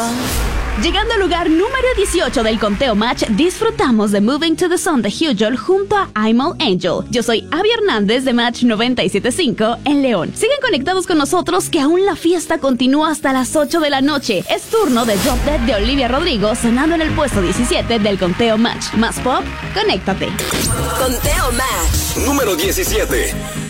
Llegando al lugar número 18 del conteo Match, disfrutamos de Moving to the Sun de Hugel junto a I'm All Angel. Yo soy Abby Hernández de Match 97.5 en León. Sigan conectados con nosotros que aún la fiesta continúa hasta las 8 de la noche. Es turno de Drop Dead de Olivia Rodrigo sonando en el puesto 17 del conteo Match. Más pop, conéctate. Conteo Match número 17.